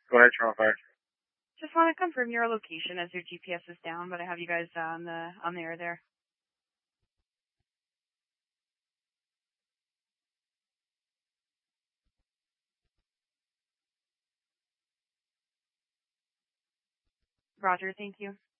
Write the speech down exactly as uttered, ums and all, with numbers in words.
Go ahead, Toronto Fire. Just want to confirm your location as your G P S is down, but I have you guys on the on the air there. Roger, thank you.